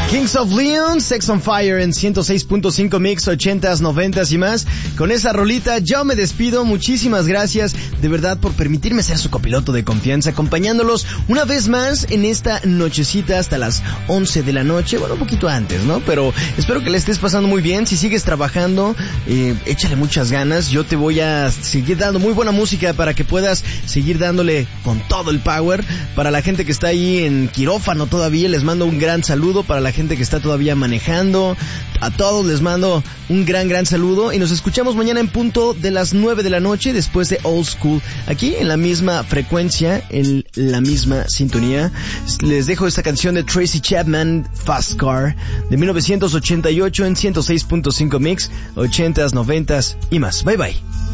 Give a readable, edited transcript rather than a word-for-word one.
Kings of Leon, Sex on Fire en 106.5 Mix, 80s, 90s y más. Con esa rolita yo me despido. Muchísimas gracias de verdad por permitirme ser su copiloto de confianza, acompañándolos una vez más en esta nochecita hasta las 11 de la noche. Bueno, un poquito antes, ¿no? Pero espero que le estés pasando muy bien. Si sigues trabajando, échale muchas ganas. Yo te voy a seguir dando muy buena música para que puedas seguir dándole con todo el power. Para la gente que está ahí en quirófano todavía, les mando un gran saludo. Para la gente que está todavía manejando, a todos les mando un gran saludo y nos escuchamos mañana en punto de las 9 de la noche después de Old School, aquí en la misma frecuencia, en la misma sintonía. Les dejo esta canción de Tracy Chapman, Fast Car, de 1988 en 106.5 Mix, 80s, 90s y más. Bye bye.